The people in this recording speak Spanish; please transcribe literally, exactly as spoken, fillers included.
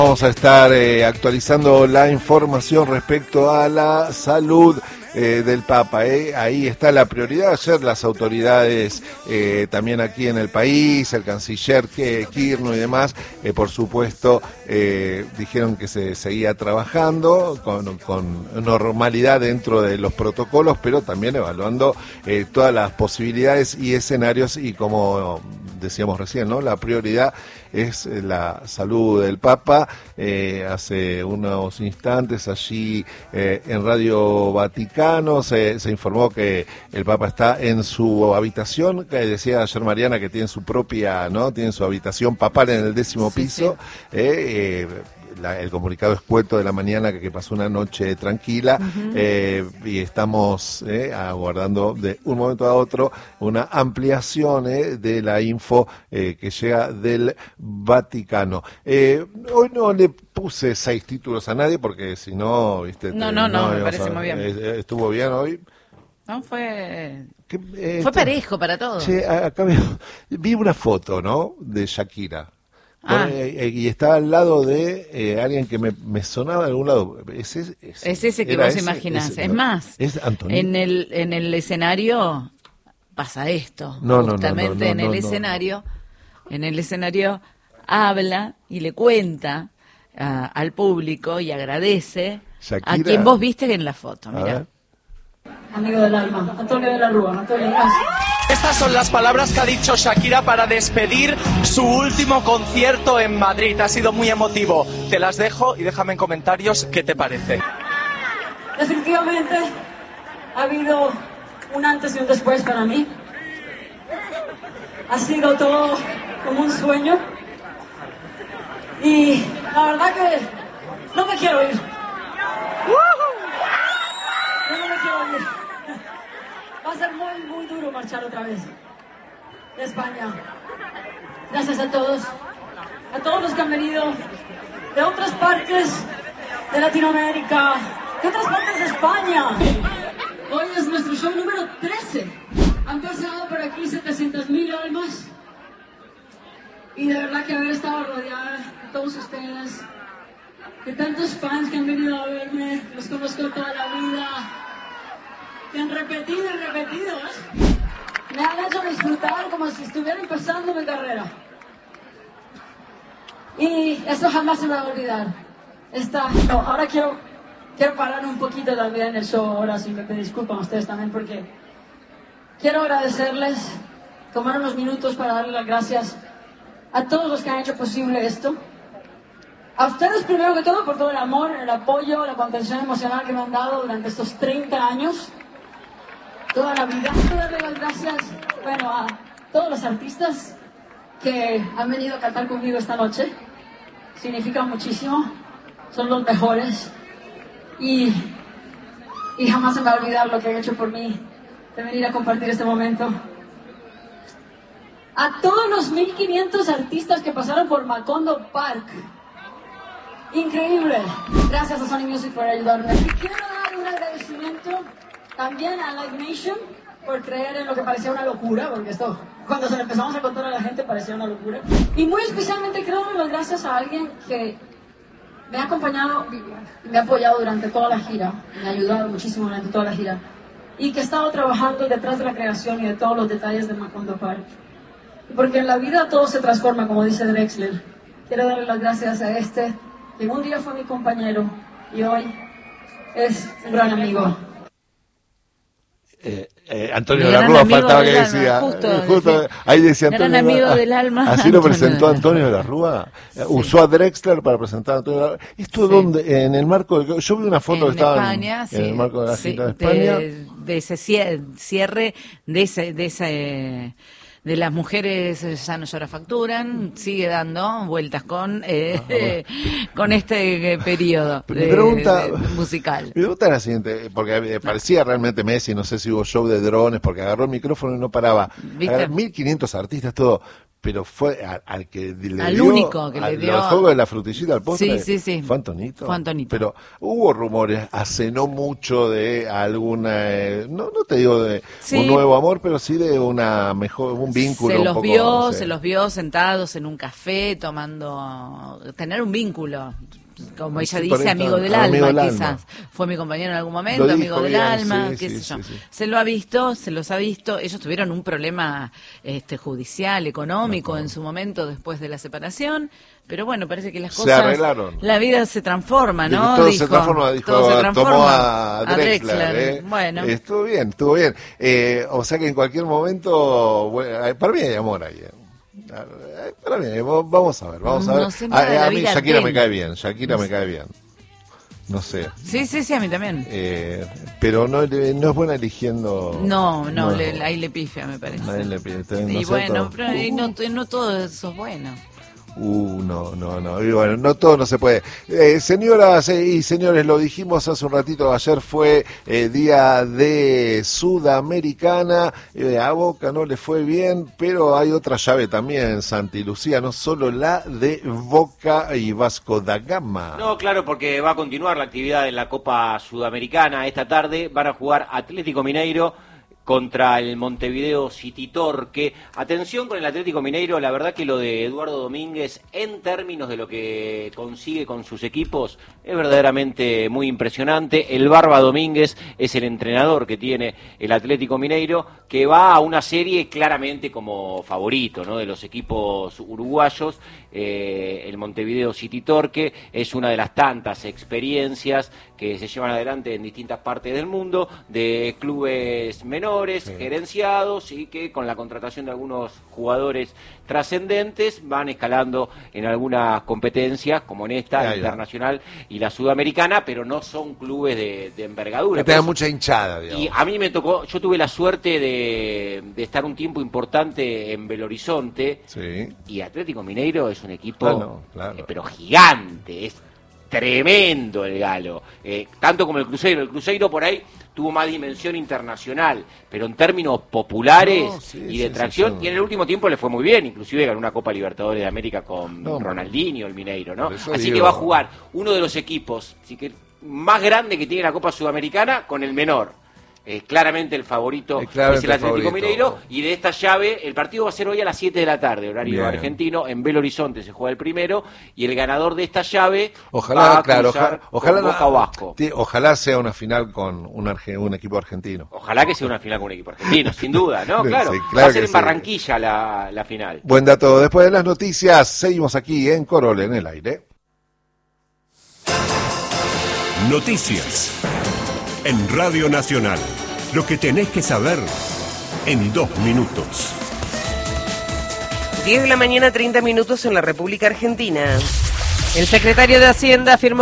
Vamos a estar eh, actualizando la información respecto a la salud eh, del Papa. Eh. Ahí está la prioridad. Ayer las autoridades eh, también aquí en el país, el canciller Quirno y demás, eh, por supuesto, eh, dijeron que se seguía trabajando con, con normalidad dentro de los protocolos, pero también evaluando eh, todas las posibilidades y escenarios, y como decíamos recién, ¿no? La prioridad es la salud del Papa. Eh, hace unos instantes allí eh, en Radio Vaticano se, se informó que el Papa está en su habitación, que decía ayer Mariana que tiene su propia, ¿no? Tiene su habitación papal en el décimo sí, piso. Sí. Eh, eh, La, el comunicado escueto de la mañana que, que pasó una noche tranquila. uh-huh. eh, y estamos eh, aguardando de un momento a otro una ampliación eh, de la info eh, que llega del Vaticano. Eh, hoy no le puse seis títulos a nadie porque si no, viste, no, te, no, no, no, me parece a, muy bien. Eh, estuvo bien hoy. No, fue... ¿Qué, eh, fue parejo para todos. Che, acá vi, vi una foto, ¿no? De Shakira. Ah. Eh, y está al lado de eh, alguien que me, me sonaba de algún lado. ¿Es ese, ese, es ese que vos ese, imaginás. Ese, es no, más, ¿es Antonio? En el, en el escenario pasa esto. No, justamente no, no, no, no, en el no, escenario, no. en el escenario habla y le cuenta uh, al público y agradece Shakira, a quien vos viste en la foto. Mirá. Amigo del alma, Antonio de la Rúa. Antonio, gracias. Estas son las palabras que ha dicho Shakira para despedir su último concierto en Madrid. Ha sido muy emotivo. Te las dejo y déjame en comentarios qué te parece. Definitivamente ha habido un antes y un después para mí. Ha sido todo como un sueño. Y la verdad que no me quiero ir. Yo no me quiero ir. Va a ser muy, muy duro marchar otra vez de España. Gracias a todos, a todos los que han venido de otras partes de Latinoamérica, de otras partes de España. Hoy es nuestro show número trece. Han pasado por aquí setecientas mil almas. Y de verdad que haber estado rodeada de todos ustedes, de tantos fans que han venido a verme, los conozco toda la vida, que han repetido y repetido, ¿eh? Me han hecho disfrutar como si estuviera empezando mi carrera. Y eso jamás se me va a olvidar. Esta, no, ahora quiero, quiero parar un poquito también el show, ahora sí me disculpan ustedes también, porque quiero agradecerles, tomar unos minutos para darles las gracias a todos los que han hecho posible esto. A ustedes primero que todo por todo el amor, el apoyo, la contención emocional que me han dado durante estos treinta años. Toda la vida. Quiero darle las gracias, bueno, a todos los artistas que han venido a cantar conmigo esta noche. Significa muchísimo, son los mejores. Y, y jamás se me va a olvidar lo que han hecho por mí, de venir a compartir este momento. A todos los mil quinientos artistas que pasaron por Macondo Park. Increíble. Gracias a Sony Music por ayudarme. Y quiero dar un agradecimiento también a Live Nation por creer en lo que parecía una locura, porque esto, cuando se lo empezamos a contar a la gente, parecía una locura. Y muy especialmente quiero darle las gracias a alguien que me ha acompañado y me ha apoyado durante toda la gira, me ha ayudado muchísimo durante toda la gira, y que ha estado trabajando detrás de la creación y de todos los detalles de Macondo Park. Porque en la vida todo se transforma, como dice Drexler. Quiero darle las gracias a este, que un día fue mi compañero y hoy es un gran amigo. Eh, eh, Antonio de la Rúa faltaba que decía, justo, eh, justo, ahí decía Antonio, gran amigo ah, del alma. Así lo presentó Antonio de la Rúa, sí. Usó a Drexler para presentar a Antonio de la Rúa. Esto sí. Donde, en el marco, de, yo vi una foto en que estaba España, en, sí. en el marco de la sí, gira de España. De, de ese cierre, de ese, de ese, de las mujeres ya no llora facturan, sigue dando vueltas con eh, ah, bueno. con este periodo de, pregunta, de, musical. Mi pregunta es la siguiente, porque parecía realmente Messi, no sé si hubo show de drones, porque agarró el micrófono y no paraba. mil quinientos artistas, todo. pero fue a, al que le al dio, único que al, le dio al juego de la frutillita al postre. Sí, sí, sí. Fue Antonito. Fue Antonito. Pero hubo rumores hace no mucho de alguna, eh, no, no te digo de sí. un nuevo amor, pero sí de una mejor, un vínculo. Se los un poco, vio, sí. se los vio sentados en un café tomando, tener un vínculo. Como ella Sí, dice, amigo del amigo alma, del quizás. alma. Fue mi compañero en algún momento, Lo amigo dijo del bien, alma, sí, qué sí, sé yo. sí, sí. Se lo ha visto, se los ha visto. Ellos tuvieron un problema este, judicial, económico no, no. en su momento después de la separación. Pero bueno, parece que las cosas... Se arreglaron. La vida se transforma, ¿no? Todo dijo, se transforma, dijo, todo se transforma. Tomó a Drexler. A Drexler. ¿eh? Bueno. Estuvo bien, estuvo bien. Eh, o sea que en cualquier momento, bueno, para mí hay amor ahí. ¿eh? Para mí, vamos a ver, vamos a ver. No sé nada de a, la a mí vida Shakira de me él. cae bien, Shakira me cae bien. No sé. Sí, sí, sí, a mí también. Eh, pero no, no es buena eligiendo. No, no, no le, ahí le pifia, me parece. Ahí le pifia. Y bueno, pero uh, no, no todo eso es bueno. Uh, no, no, no. Y bueno, no todo no se puede. Eh, señoras y señores, lo dijimos hace un ratito, ayer fue eh, día de Sudamericana. Eh, a Boca no le fue bien, pero hay otra llave también, Santi Lucía, no solo la de Boca y Vasco da Gama. No, claro, porque va a continuar la actividad en la Copa Sudamericana. Esta tarde van a jugar Atlético Mineiro contra el Montevideo City Torque. Atención con el Atlético Mineiro, la verdad que lo de Eduardo Domínguez en términos de lo que consigue con sus equipos es verdaderamente muy impresionante. El Barba Domínguez es el entrenador que tiene el Atlético Mineiro, que va a una serie claramente como favorito, ¿no?, de los equipos uruguayos. Eh, el Montevideo City Torque es una de las tantas experiencias que se llevan adelante en distintas partes del mundo de clubes menores, sí. gerenciados, y que con la contratación de algunos jugadores trascendentes van escalando en algunas competencias, como en esta, ya, internacional ya. y la sudamericana, pero no son clubes de, de envergadura. Que tengan mucha hinchada, digamos. Y a mí me tocó, yo tuve la suerte de, de estar un tiempo importante en Belo Horizonte, sí. y Atlético Mineiro es un equipo, bueno, claro. eh, pero gigante, es tremendo el Galo, eh, tanto como el Cruzeiro. El Cruzeiro por ahí tuvo más dimensión internacional, pero en términos populares no, sí, y de sí, tracción, sí, sí. y en el último tiempo le fue muy bien, inclusive ganó una Copa Libertadores de América con no, Ronaldinho, el Mineiro, ¿no? Así digo... que va a jugar uno de los equipos así que más grande que tiene la Copa Sudamericana con el menor. Eh, claramente el favorito es, es el Atlético Mineiro, y de esta llave el partido va a ser hoy a las siete de la tarde, horario bien. argentino. En Belo Horizonte se juega el primero, y el ganador de esta llave ojalá, va a claro, cruzar ojalá, Boca o Vasco. Ojalá sea una final con un, arge, un equipo argentino. Ojalá que sea una final con un equipo argentino, sin duda, ¿no? Claro, sí, claro va a ser en sí. Barranquilla la, la final. Buen dato. Después de las noticias, seguimos aquí en Corol en el aire. Noticias en Radio Nacional. Lo que tenés que saber en dos minutos. diez de la mañana, treinta minutos en la República Argentina. El secretario de Hacienda afirmó